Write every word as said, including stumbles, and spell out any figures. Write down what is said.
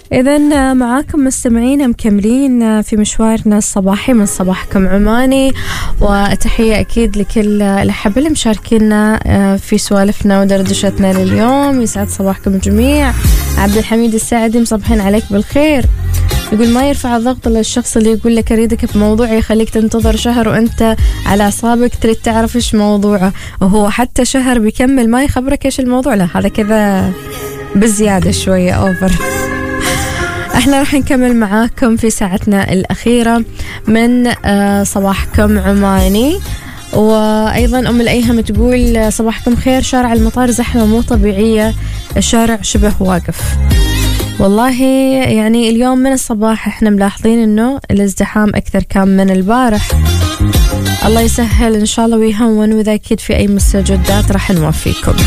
إذن معاكم مستمعين مكملين في مشوارنا الصباحي من صباحكم عماني، وتحية أكيد لكل الأحبة اللي مشاركينا في سوالفنا ودردشتنا لليوم. يسعد صباحكم الجميع. عبد الحميد الساعدي مصبحين عليك بالخير، يقول ما يرفع الضغط للشخص اللي يقول لك أريدك بموضوع يخليك تنتظر شهر وأنت على أعصابك تريد تعرف إيش موضوعه، وهو حتى شهر بيكمل ما يخبرك إيش الموضوع. لا هذا كذا بزيادة شوية أوفر. احنا راح نكمل معاكم في ساعتنا الأخيرة من صباحكم عماني. وأيضا أم الأيهم تقول صباحكم خير، شارع المطار زحمة مو طبيعية، الشارع شبه واقف. والله يعني اليوم من الصباح احنا ملاحظين انه الازدحام اكثر كان من البارح. الله يسهل ان شاء الله ويهون، واذا اكيد في اي مستجدات راح نوفيكم.